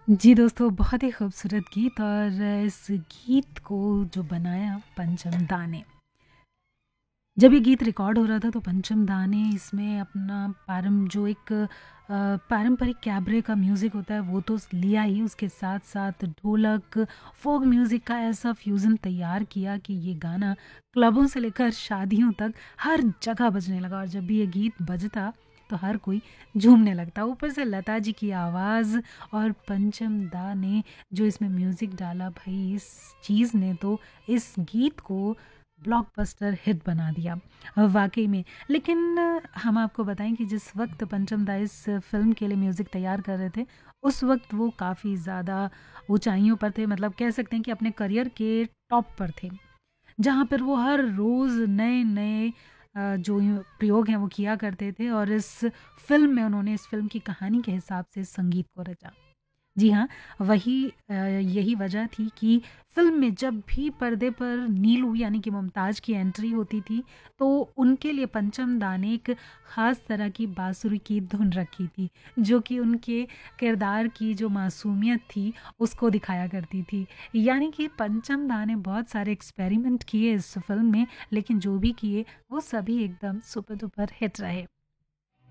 जी दोस्तों, बहुत ही खूबसूरत गीत और इस गीत को जो बनाया पंचम दा ने। जब ये गीत रिकॉर्ड हो रहा था तो पंचम दा ने इसमें अपना जो एक पारंपरिक कैबरे का म्यूज़िक होता है वो तो लिया ही, उसके साथ साथ ढोलक, फोक म्यूज़िक का ऐसा फ्यूज़न तैयार किया कि ये गाना क्लबों से लेकर शादियों तक हर जगह बजने लगा। और जब भी ये गीत बजता तो हर कोई झूमने लगता। ऊपर से लता जी की आवाज़ और पंचम दा ने जो इसमें म्यूज़िक डाला, भाई इस चीज़ ने तो इस गीत को ब्लॉकबस्टर हिट बना दिया वाक़ई में। लेकिन हम आपको बताएँ कि जिस वक़्त पंचम दा इस फ़िल्म के लिए म्यूज़िक तैयार कर रहे थे, उस वक़्त वो काफ़ी ज़्यादा ऊँचाइयों पर थे, मतलब कह सकते हैं कि अपने करियर के टॉप पर थे। जहाँ पर वो हर रोज़ नए-नए जो प्रयोग हैं वो किया करते थे और इस फ़िल्म में उन्होंने इस फ़िल्म की कहानी के हिसाब से संगीत को रचा। जी हाँ, यही वजह थी कि फ़िल्म में जब भी पर्दे पर नीलू यानी कि मुमताज़ की एंट्री होती थी, तो उनके लिए पंचम दा ने एक ख़ास तरह की बाँसुरी की धुन रखी थी, जो कि उनके किरदार की जो मासूमियत थी, उसको दिखाया करती थी। यानी कि पंचम दा ने बहुत सारे एक्सपेरिमेंट किए इस फ़िल्म में, लेकिन जो भी किए, वो सभी एकदम सुपर डुपर हिट रहे।